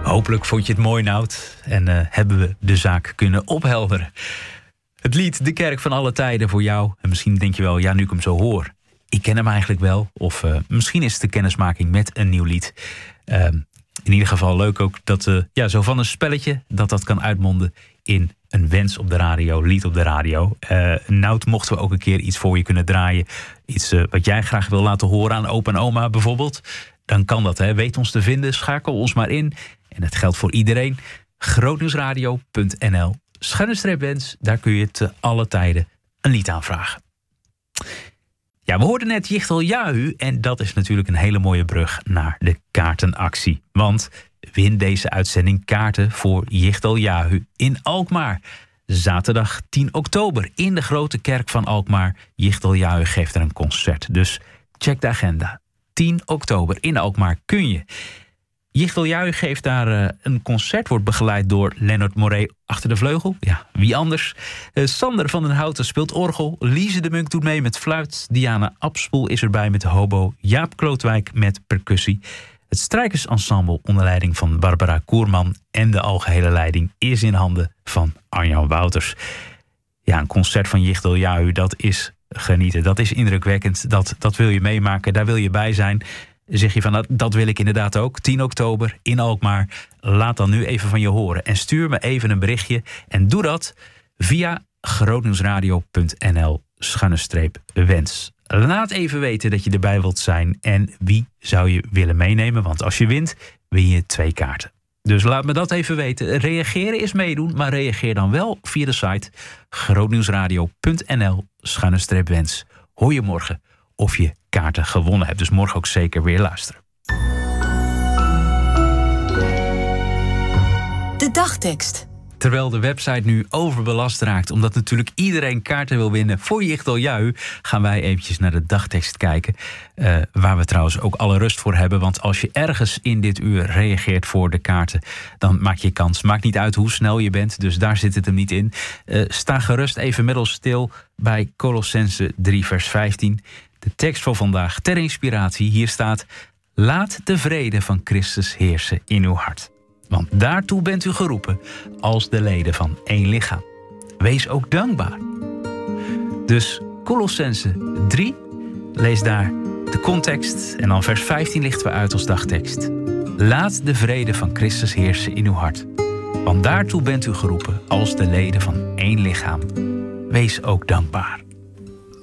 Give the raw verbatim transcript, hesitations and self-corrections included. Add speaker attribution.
Speaker 1: Hopelijk vond je het mooi, Nout. En uh, hebben we de zaak kunnen ophelderen. Het lied De Kerk van alle tijden voor jou. En misschien denk je wel, ja, nu ik hem zo hoor, ik ken hem eigenlijk wel. Of uh, misschien is het de kennismaking met een nieuw lied. Uh, in ieder geval leuk ook dat uh, ja, zo van een spelletje, dat dat kan uitmonden in een wens op de radio, lied op de radio. Uh, Nout, mochten we ook een keer iets voor je kunnen draaien. Iets uh, wat jij graag wil laten horen aan opa en oma bijvoorbeeld. Dan kan dat, hè. Weet ons te vinden, schakel ons maar in. En dat geldt voor iedereen. grootnieuwsradio punt n l schuine streep wens, daar kun je te alle tijden een lied aanvragen. Ja, we hoorden net Jichtel Jahu en dat is natuurlijk een hele mooie brug naar de kaartenactie. Want win deze uitzending kaarten voor Jichtel Jahu in Alkmaar. Zaterdag tien oktober in de Grote Kerk van Alkmaar. Jichtel Jahu geeft er een concert, dus check de agenda. tien oktober in Alkmaar kun je. Jichtel Jahu geeft daar uh, een concert, wordt begeleid door Lennart Moré achter de vleugel. Ja, wie anders? Uh, Sander van den Houten speelt orgel. Lise de Munk doet mee met fluit. Diana Abspoel is erbij met hobo. Jaap Klootwijk met percussie. Het strijkersensemble onder leiding van Barbara Koerman. En de algehele leiding is in handen van Arjan Wouters. Ja, een concert van Jichtel Jahu, dat is genieten. Dat is indrukwekkend. Dat, dat wil je meemaken. Daar wil je bij zijn. Zeg je van, dat, dat wil ik inderdaad ook. tien oktober in Alkmaar. Laat dan nu even van je horen. En stuur me even een berichtje. En doe dat via grootnieuwsradio punt n l schuine streep wens. Laat even weten dat je erbij wilt zijn. En wie zou je willen meenemen? Want als je wint, win je twee kaarten. Dus laat me dat even weten. Reageren is meedoen, maar reageer dan wel via de site grootnieuwsradio punt n l schuine streep wens. Hoor je morgen of je kaarten gewonnen hebt. Dus morgen ook zeker weer luisteren.
Speaker 2: De dagtekst.
Speaker 1: Terwijl de website nu overbelast raakt, omdat natuurlijk iedereen kaarten wil winnen voor Jichtel Jahu, gaan wij eventjes naar de dagtekst kijken. Uh, waar we trouwens ook alle rust voor hebben. Want als je ergens in dit uur reageert voor de kaarten, dan maak je kans. Maakt niet uit hoe snel je bent, dus daar zit het hem niet in. Uh, sta gerust even middels stil bij Colossenzen drie vers vijftien. De tekst voor vandaag ter inspiratie. Hier staat: laat de vrede van Christus heersen in uw hart. Want daartoe bent u geroepen als de leden van één lichaam. Wees ook dankbaar. Dus Colossenzen drie, lees daar de context en dan vers vijftien lichten we uit als dagtekst. Laat de vrede van Christus heersen in uw hart. Want daartoe bent u geroepen als de leden van één lichaam. Wees ook dankbaar.